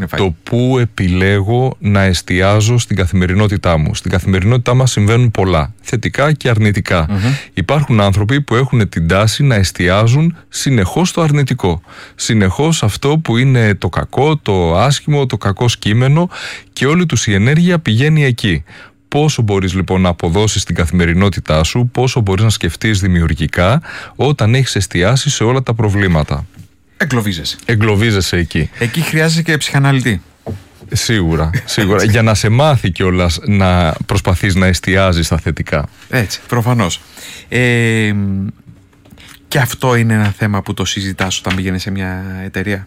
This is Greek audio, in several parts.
φάει. Το που επιλέγω να εστιάζω στην καθημερινότητά μου. Στην καθημερινότητά μας συμβαίνουν πολλά, θετικά και αρνητικά. Υπάρχουν άνθρωποι που έχουν την τάση να εστιάζουν συνεχώς στο αρνητικό. Συνεχώς αυτό που είναι το κακό, το άσχημο, το κακό σκήμενο, και όλη τους η ενέργεια πηγαίνει εκεί. Πόσο μπορείς λοιπόν να αποδώσεις την καθημερινότητά σου, πόσο μπορείς να σκεφτείς δημιουργικά όταν έχεις εστιάσει σε όλα τα προβλήματα. Εγκλωβίζεσαι εκεί. Εκεί χρειάζεσαι και ψυχαναλυτή. Σίγουρα. Για να σε μάθει κιόλας να προσπαθείς να εστιάζεις στα θετικά. Έτσι, προφανώς. Και αυτό είναι ένα θέμα που το συζητάς όταν πηγαίνεις σε μια εταιρεία.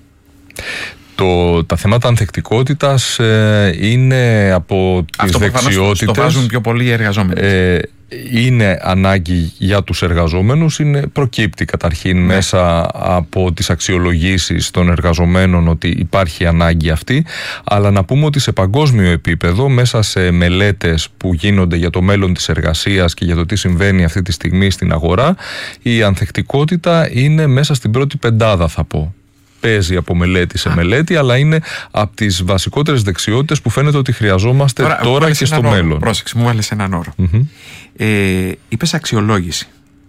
Τα θέματα ανθεκτικότητας είναι από τις δεξιότητες. Το βάζουν πιο πολλοί οι εργαζόμενοι. Είναι ανάγκη για τους εργαζόμενους, προκύπτει καταρχήν μέσα από τις αξιολογήσεις των εργαζομένων ότι υπάρχει ανάγκη αυτή, αλλά να πούμε ότι σε παγκόσμιο επίπεδο, μέσα σε μελέτες που γίνονται για το μέλλον της εργασίας και για το τι συμβαίνει αυτή τη στιγμή στην αγορά, η ανθεκτικότητα είναι μέσα στην πρώτη πεντάδα, θα πω. Παίζει από μελέτη σε μελέτη, αλλά είναι από τις βασικότερες δεξιότητες που φαίνεται ότι χρειαζόμαστε τώρα και στο μέλλον. Πρόσεξε, μου βάλες έναν όρο. Είπες αξιολόγηση.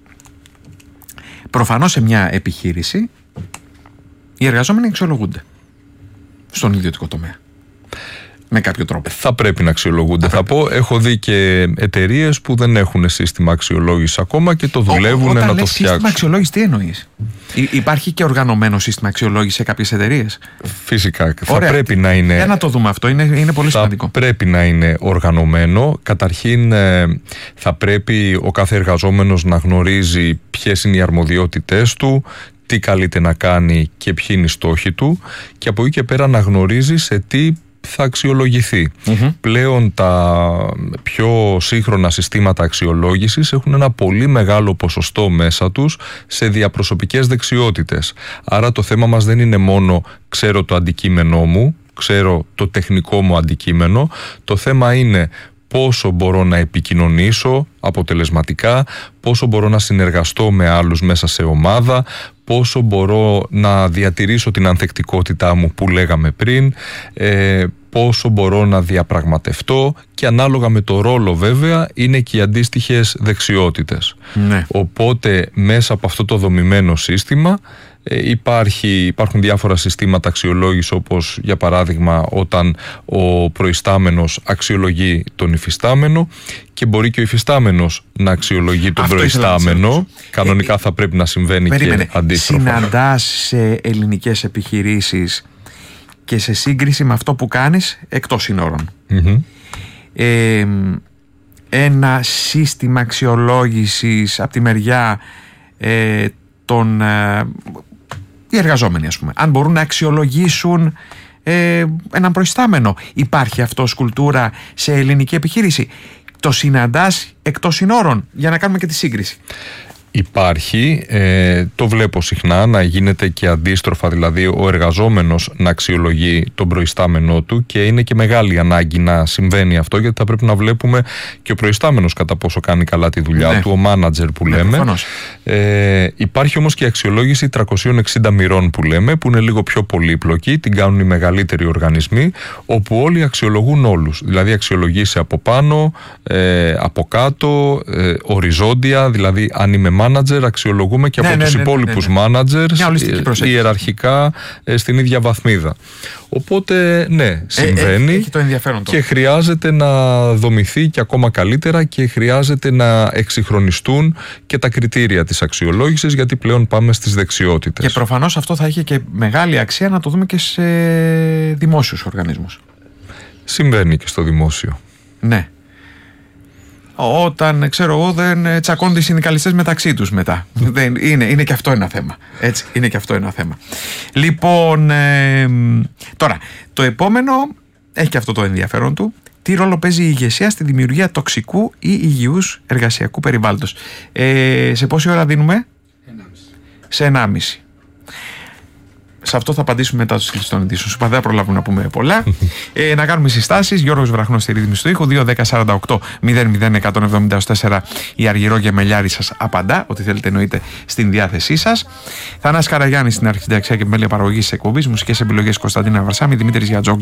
Προφανώς σε μια επιχείρηση οι εργαζόμενοι αξιολογούνται στον ιδιωτικό τομέα. Με κάποιο τρόπο. Θα πρέπει να αξιολογούνται. Θα πω, έχω δει και εταιρείες που δεν έχουν σύστημα αξιολόγησης ακόμα και το δουλεύουν να το φτιάξουν. Σύστημα αξιολόγησης, τι εννοείς? Υπάρχει και οργανωμένο σύστημα αξιολόγησης σε κάποιες εταιρείες? Φυσικά. Θα πρέπει να είναι. Για να το δούμε αυτό, είναι πολύ σημαντικό. Πρέπει να είναι οργανωμένο. Καταρχήν, θα πρέπει ο κάθε εργαζόμενος να γνωρίζει ποιες είναι οι αρμοδιότητές του, τι καλείται να κάνει και ποιοι είναι οι στόχοι του, και από εκεί και πέρα να γνωρίζει σε τι θα αξιολογηθεί. Πλέον τα πιο σύγχρονα συστήματα αξιολόγησης έχουν ένα πολύ μεγάλο ποσοστό μέσα τους σε διαπροσωπικές δεξιότητες. Άρα το θέμα μας δεν είναι μόνο ξέρω το αντικείμενό μου, ξέρω το τεχνικό μου αντικείμενο. Το θέμα είναι πόσο μπορώ να επικοινωνήσω αποτελεσματικά, πόσο μπορώ να συνεργαστώ με άλλους μέσα σε ομάδα, πόσο μπορώ να διατηρήσω την ανθεκτικότητά μου που λέγαμε πριν, πόσο μπορώ να διαπραγματευτώ, και ανάλογα με το ρόλο βέβαια είναι και οι αντίστοιχες δεξιότητες. Οπότε μέσα από αυτό το δομημένο σύστημα υπάρχουν διάφορα συστήματα αξιολόγησης, όπως για παράδειγμα όταν ο προϊστάμενος αξιολογεί τον υφιστάμενο, και μπορεί και ο υφιστάμενος να αξιολογεί τον προϊστάμενο. Κανονικά θα πρέπει να συμβαίνει και αντίστροφα. Συναντάς σε ελληνικές επιχειρήσεις και σε σύγκριση με αυτό που κάνεις εκτός συνόρων ένα σύστημα αξιολόγησης από τη μεριά των οι εργαζόμενοι, ας πούμε, αν μπορούν να αξιολογήσουν έναν προϊστάμενο? Υπάρχει αυτό ως κουλτούρα σε ελληνική επιχείρηση? Το συναντάς εκτός συνόρων, για να κάνουμε και τη σύγκριση? Υπάρχει, το βλέπω συχνά να γίνεται και αντίστροφα, δηλαδή ο εργαζόμενος να αξιολογεί τον προϊστάμενό του, και είναι και μεγάλη ανάγκη να συμβαίνει αυτό, γιατί θα πρέπει να βλέπουμε και ο προϊστάμενος κατά πόσο κάνει καλά τη δουλειά του, ο μάνατζερ που λέμε. Υπάρχει όμως και η αξιολόγηση 360 μοιρών που λέμε, που είναι λίγο πιο πολύπλοκη, την κάνουν οι μεγαλύτεροι οργανισμοί, όπου όλοι αξιολογούν όλους. Δηλαδή αξιολογήσει από πάνω, από κάτω, οριζόντια, δηλαδή αν είμαι μάνατζερ, αξιολογούμε και από τους υπόλοιπους μάνατζερς ιεραρχικά στην ίδια βαθμίδα. Οπότε συμβαίνει, έχει το ενδιαφέρον και χρειάζεται να δομηθεί και ακόμα καλύτερα, και χρειάζεται να εξυγχρονιστούν και τα κριτήρια της αξιολόγησης, γιατί πλέον πάμε στις δεξιότητες. Και προφανώς αυτό θα είχε και μεγάλη αξία να το δούμε και σε δημόσιους οργανισμούς. Συμβαίνει και στο δημόσιο. Ναι. Όταν, ξέρω εγώ, δεν τσακώνται οι συνδικαλιστές μεταξύ τους μετά. Είναι και αυτό ένα θέμα. Έτσι, είναι και αυτό ένα θέμα. Λοιπόν, τώρα, το επόμενο έχει και αυτό το ενδιαφέρον του. Τι ρόλο παίζει η ηγεσία στη δημιουργία τοξικού ή υγιούς εργασιακού περιβάλλοντος? Σε πόση ώρα δίνουμε? 1,5. Σε 1,5. Σε αυτό θα απαντήσουμε μετά στους των ειδήσεων. Δεν θα προλάβουμε να πούμε πολλά. Να κάνουμε συστάσεις. Γιώργος Βραχνός στη ρύθμιση του ήχου. 2-10-48-00-174. Η Αργυρό Γεμελιάρη σας απαντά. Ό,τι θέλετε εννοείται στην διάθεσή σας. Θανάσης Καραγιάννης στην αρχιτεκτονική και επιμέλεια παραγωγής της εκπομπής. Μουσικές επιλογές Κωνσταντίνα Βαρσάμι, Δημήτρης Γιατζόγλου.